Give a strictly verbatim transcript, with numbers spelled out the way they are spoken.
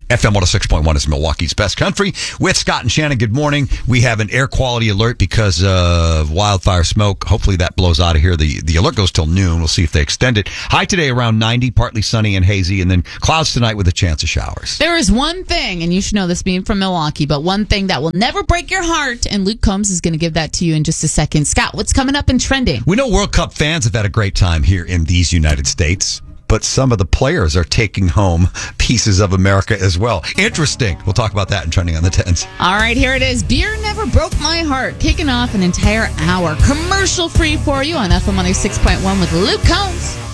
F M one oh six point one is Milwaukee's best country. With Scott and Shannon, good morning. We have an air quality alert because of wildfire smoke. Hopefully that blows out of here. The the alert goes till noon. We'll see if they extend it. High today around ninety, partly sunny and hazy, and then clouds tonight with a chance of showers. There is one thing, and you should know this being from Milwaukee, but one thing that will never break your heart, and Luke Combs is going to give that to you in just a second. Scott, what's coming up and trending? We know World Cup fans have had a great time here in these United States, but some of the players are taking home pieces of America as well. Interesting. We'll talk about that in Trending on the Tens. All right, here it is. Beer Never Broke My Heart, kicking off an entire hour commercial free for you on F M one oh six point one with Luke Combs.